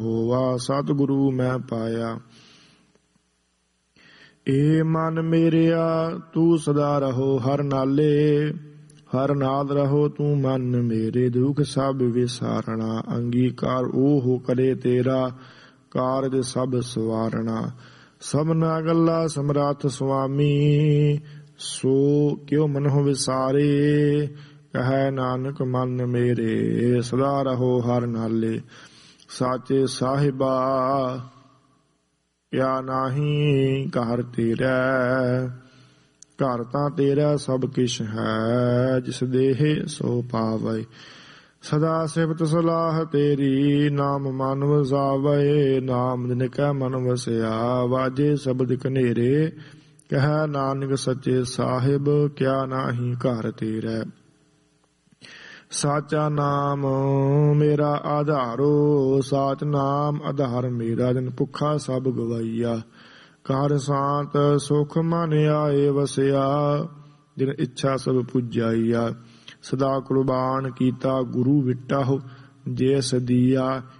ਹੋਵਾ ਸਤਿਗੁਰੂ ਮੈਂ ਪਾਇਆ। ਏ ਮਨ ਮੇਰਿਆ ਤੂੰ ਸਦਾ ਰਹੋ ਹਰ ਨਾਲੇ, ਹਰ ਨਾਲ ਰਹੋ ਤੂੰ ਮਨ ਮੇਰੇ, ਦੁਖ ਸਭ ਵਿਸਾਰਣਾ। ਅੰਗੀਕਾਰ ਉਹ ਕਰੇ ਤੇਰਾ, ਕਾਰਜ ਸਭ ਸਵਾਰਣਾ। ਸਭਨਾ ਗੱਲਾ ਸਮਰੱਥ ਸੁਆਮੀ, ਸੋ ਕਿਉ ਮਨਹੁ ਵਿਸਾਰੇ। ਕਹੈ ਨਾਨਕ ਮਨ ਮੇਰੇ, ਸਦਾ ਰਹੋ ਹਰ ਨਾਲੇ। ਸਾਚੇ ਸਾਹਿਬਾ ਕਿਆ ਨਾਹੀ ਘਰ ਤੇਰਾ, ਘਰ ਤਾਂ ਤੇਰਾ ਸਭ ਕਿਛ ਹੈ, ਜਿਸ ਦੇਹ ਸੋ ਪਾਵੈ। ਸਦਾ ਸਿਫਤ ਸਲਾਹ ਤੇਰੀ, ਨਾਮ ਮਨ ਵਸਾਵੈ। ਨਾਮ ਦਿਨ ਕੈ ਮਨ ਵਸਿਆ, ਵਾਜੇ ਸ਼ਬਦ ਕਨੇਰੇ। ਕਹੈ ਨਾਨਕ ਸੱਚੇ ਸਾਹਿਬ ਕਿਆ ਨਾਹੀ ਘਰ ਤੇਰਾ। ਸਾਚਾ ਨਾਮ ਮੇਰਾ ਆਧਾਰੋ, ਸਾਚ ਨਾਮ ਆਧਾਰ ਮੇਰਾ। ਦਿਨ ਭੁੱਖਾ ਸਭ ਗਵਾਈਆ, ਘਰ ਸ਼ਾਂਤ ਸੁਖ ਮਨ ਆਏ ਵਸਿਆ। ਜਿਨ ਇੱਛਾ ਸਭ ਪੁਜਾਈਆ, ਸਦਾ ਕੁਰਬਾਨ ਕੀਤਾ ਗੁਰੂ ਵਿਟਾਹੁ। ਜੇ ਸਦੀਆ